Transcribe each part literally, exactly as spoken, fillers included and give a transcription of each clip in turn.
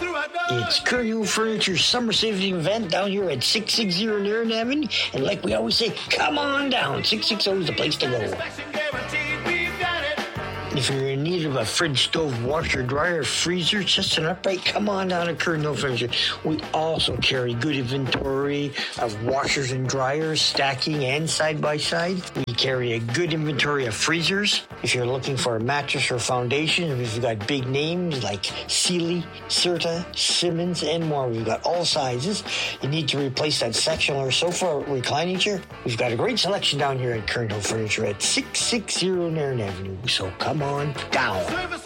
It's Kern Furniture's summer saving event down here at six sixty Nairn Avenue. And like we always say, come on down. six sixty is the place to go. If you're in need of a fridge, stove, washer, dryer, freezer, just an upright, come on down to Kern Furniture. We also carry good inventory of washers and dryers, stacking and side-by-side. We carry a good inventory of freezers. If you're looking for a mattress or foundation, we've got big names like Sealy, Serta, Simmons, and more. We've got all sizes. You need to replace that sectional or sofa or reclining chair. We've got a great selection down here at Kern Furniture at six sixty Nairn Avenue. So come on. On down.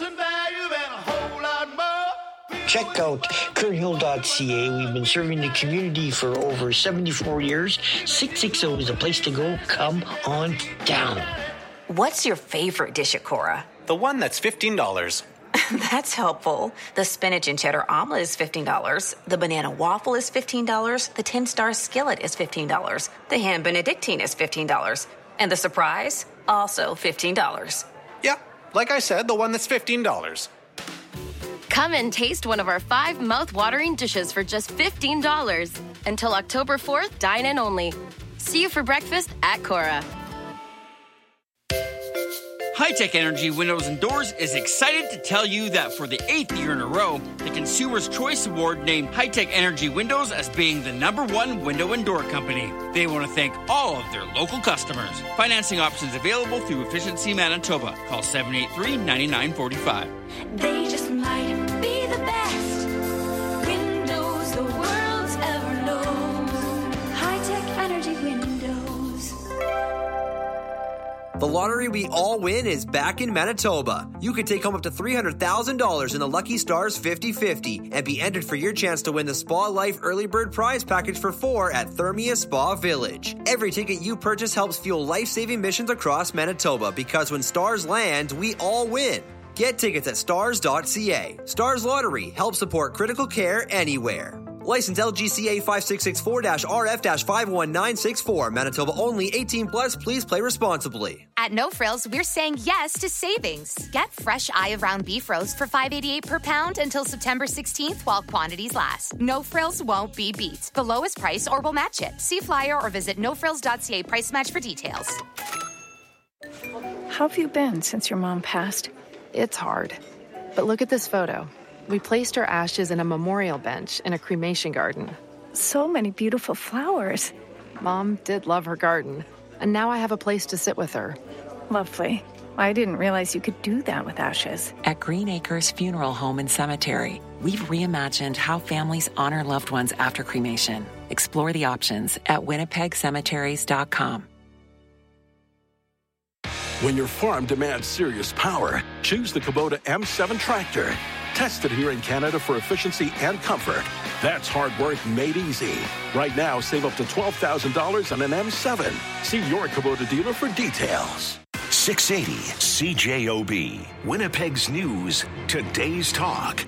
Check out kernhill dot c a. We've been serving the community for over seventy-four years. six sixty is the place to go. Come on down. What's your favorite dish at Cora? The one that's fifteen dollars. That's helpful. The spinach and cheddar omelet is fifteen dollars. The banana waffle is fifteen dollars. The ten star skillet is fifteen dollars. The ham benedictine is fifteen dollars. And the surprise? Also fifteen dollars. Yeah. Like I said, the one that's fifteen dollars. Come and taste one of our five mouth-watering dishes for just fifteen dollars. Until October fourth, dine in only. See you for breakfast at Cora. High-Tech Energy Windows and Doors is excited to tell you that for the eighth year in a row, the Consumer's Choice Award named High-Tech Energy Windows as being the number one window and door company. They want to thank all of their local customers. Financing options available through Efficiency Manitoba. Call seven eight three, nine nine four five. They just might be the best windows the world's ever known. High-Tech Energy Windows. The lottery we all win is back in Manitoba. You can take home up to three hundred thousand dollars in the Lucky Stars fifty fifty and be entered for your chance to win the Spa Life Early Bird Prize Package for four at Thermia Spa Village. Every ticket you purchase helps fuel life-saving missions across Manitoba because when stars land, we all win. Get tickets at stars dot c a. Stars Lottery helps support critical care anywhere. License L G C A five six six four R F five one nine six four. Manitoba only. eighteen plus. Please play responsibly. At No Frills, we're saying yes to savings. Get fresh eye of round beef roast for five eighty-eight per pound until September sixteenth while quantities last. No Frills won't be beat. The lowest price or we'll match it. See flyer or visit no frills dot c a price match for details. How have you been since your mom passed? It's hard. But look at this photo. We placed her ashes in a memorial bench in a cremation garden. So many beautiful flowers. Mom did love her garden, and now I have a place to sit with her. Lovely. I didn't realize you could do that with ashes. At Green Acres Funeral Home and Cemetery, we've reimagined how families honor loved ones after cremation. Explore the options at winnipeg cemeteries dot com. When your farm demands serious power, choose the Kubota M seven tractor. Tested here in Canada for efficiency and comfort. That's hard work made easy. Right now, save up to twelve thousand dollars on an M seven. See your Kubota dealer for details. six eighty C J O B, Winnipeg's News, today's talk.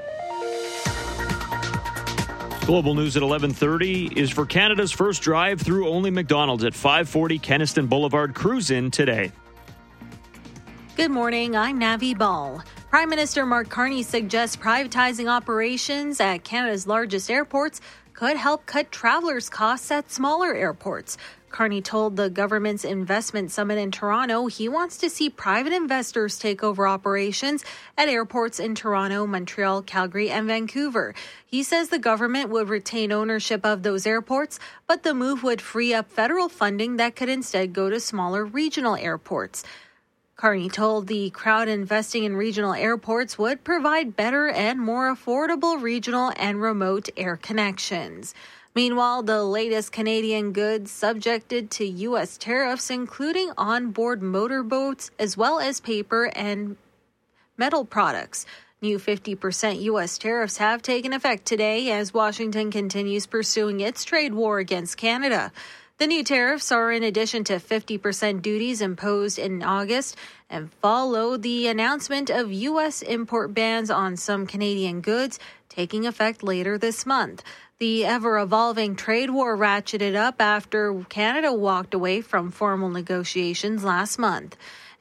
Global News at eleven thirty is for Canada's first drive-through only McDonald's at five forty Kenniston Boulevard. Cruise in today. Good morning, I'm Navi Ball. Prime Minister Mark Carney suggests privatizing operations at Canada's largest airports could help cut travelers' costs at smaller airports. Carney told the government's investment summit in Toronto he wants to see private investors take over operations at airports in Toronto, Montreal, Calgary, and Vancouver. He says the government would retain ownership of those airports, but the move would free up federal funding that could instead go to smaller regional airports. Carney told the crowd investing in regional airports would provide better and more affordable regional and remote air connections. Meanwhile, the latest Canadian goods subjected to U S tariffs, including onboard motorboats, as well as paper and metal products. New fifty percent U S tariffs have taken effect today as Washington continues pursuing its trade war against Canada. The new tariffs are in addition to fifty percent duties imposed in August and follow the announcement of U S import bans on some Canadian goods taking effect later this month. The ever-evolving trade war ratcheted up after Canada walked away from formal negotiations last month.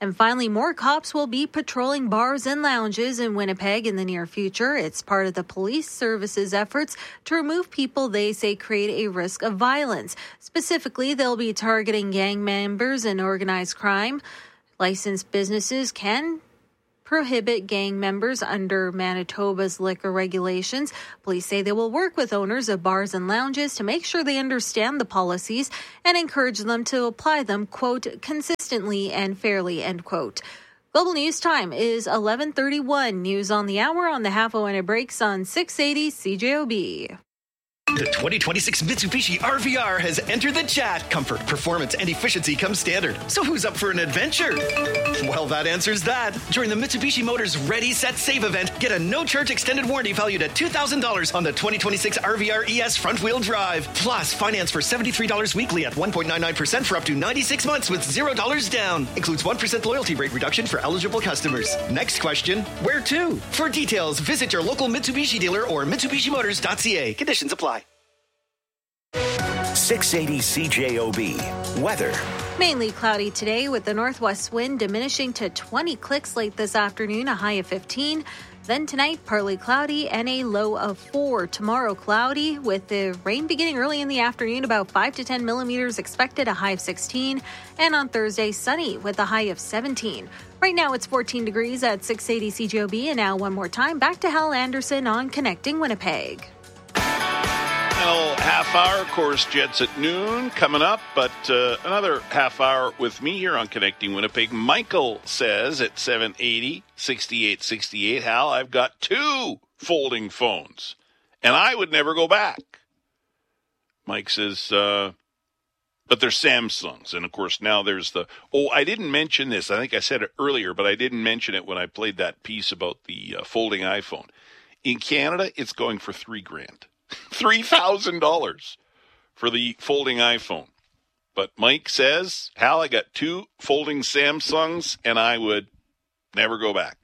And finally, more cops will be patrolling bars and lounges in Winnipeg in the near future. It's part of the police service's efforts to remove people they say create a risk of violence. Specifically, they'll be targeting gang members and organized crime. Licensed businesses can prohibit gang members under Manitoba's liquor regulations. Police say they will work with owners of bars and lounges to make sure they understand the policies and encourage them to apply them, quote, consistently and fairly, end quote. Global News Time is eleven thirty-one. News on the hour on the half hour and it breaks on six eighty C J O B. The twenty twenty-six Mitsubishi R V R has entered the chat. Comfort, performance, and efficiency come standard. So who's up for an adventure? Well, that answers that. During the Mitsubishi Motors Ready, Set, Save event, get a no-charge extended warranty valued at two thousand dollars on the twenty twenty-six R V R E S front-wheel drive. Plus, finance for seventy-three dollars weekly at one point nine nine percent for up to ninety-six months with zero dollars down. Includes one percent loyalty rate reduction for eligible customers. Next question, where to? For details, visit your local Mitsubishi dealer or Mitsubishi Motors dot C A. Conditions apply. six eighty C J O B. Weather. Mainly cloudy today with the northwest wind diminishing to twenty clicks late this afternoon, a high of fifteen. Then tonight, partly cloudy and a low of four. Tomorrow, cloudy with the rain beginning early in the afternoon, about five to ten millimeters expected, a high of sixteen. And on Thursday, sunny with a high of seventeen. Right now, it's fourteen degrees at six eighty C J O B. And now, one more time, back to Hal Anderson on Connecting Winnipeg. Final half hour, of course, Jets at noon coming up, but uh, another half hour with me here on Connecting Winnipeg. Michael says at seven eighty, sixty-eight sixty-eight, Hal, I've got two folding phones, and I would never go back. Mike says, uh, but they're Samsungs, and of course now there's the, oh, I didn't mention this. I think I said it earlier, but I didn't mention it when I played that piece about the uh, folding iPhone. In Canada, it's going for three grand. three thousand dollars for the folding iPhone. But Mike says, Hal, I got two folding Samsungs, and I would never go back.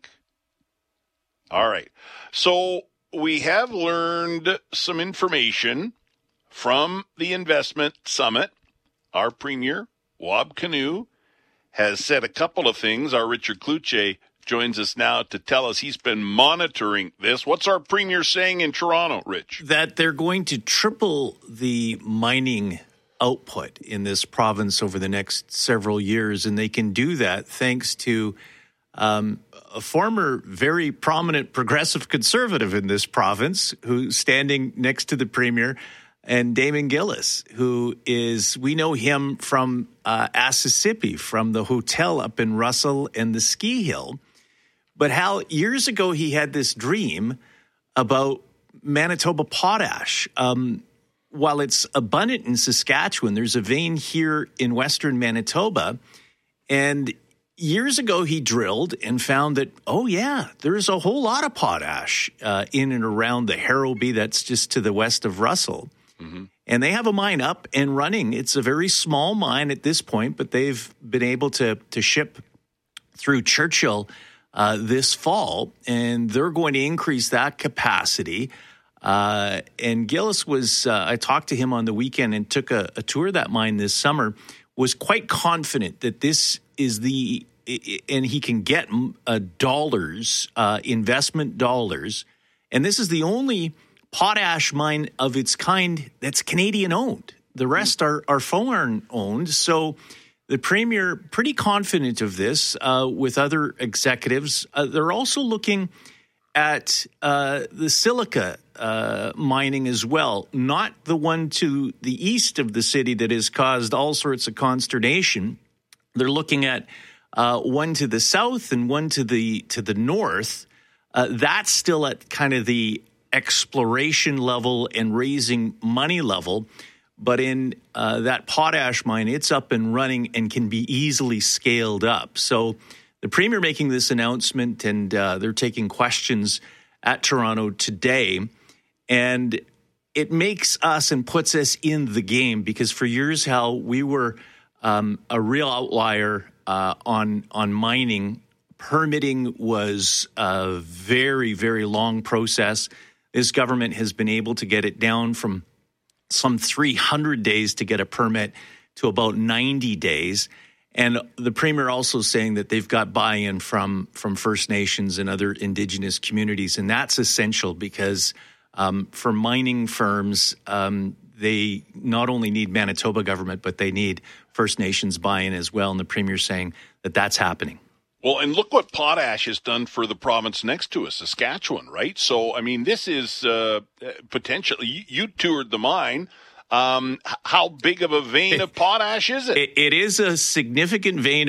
All right. So we have learned some information from the Investment Summit. Our Premier, Wab Kinew, has said a couple of things. Our Richard Cloutier joins us now to tell us he's been monitoring this. What's our Premier saying in Toronto, Rich? That they're going to triple the mining output in this province over the next several years, and they can do that thanks to um, a former very prominent progressive conservative in this province who's standing next to the Premier, and Damon Gillis, who is, we know him from uh, Assisipi, from the hotel up in Russell and the ski hill. But Hal, years ago, he had this dream about Manitoba potash. Um, while it's abundant in Saskatchewan, there's a vein here in western Manitoba. And years ago, he drilled and found that, oh, yeah, there's a whole lot of potash uh, in and around the Harrowby, that's just to the west of Russell. Mm-hmm. And they have a mine up and running. It's a very small mine at this point, but they've been able to, to ship through Churchill Uh, this fall, and they're going to increase that capacity. Uh, and Gillis was, uh, I talked to him on the weekend and took a, a tour of that mine this summer, was quite confident that this is the, and he can get uh, dollars, uh, investment dollars. And this is the only potash mine of its kind that's Canadian owned. The rest are, are foreign owned. So the Premier, pretty confident of this uh, with other executives. Uh, they're also looking at uh, the silica uh, mining as well, not the one to the east of the city that has caused all sorts of consternation. They're looking at uh, one to the south and one to the to the north. Uh, that's still at kind of the exploration level and raising money level. But in uh, that potash mine, it's up and running and can be easily scaled up. So the Premier making this announcement, and uh, they're taking questions at Toronto today. And it makes us and puts us in the game, because for years, Hal, we were um, a real outlier uh, on, on mining. Permitting was a very, very long process. This government has been able to get it down from some three hundred days to get a permit to about ninety days. And the Premier also saying that they've got buy-in from, from First Nations and other Indigenous communities. And that's essential because um, for mining firms, um, they not only need Manitoba government, but they need First Nations buy-in as well. And the Premier saying that that's happening. Well, and look what potash has done for the province next to us, Saskatchewan, right? So, I mean, this is uh, potentially, you, you toured the mine. Um, how big of a vein of potash is it? It, it is a significant vein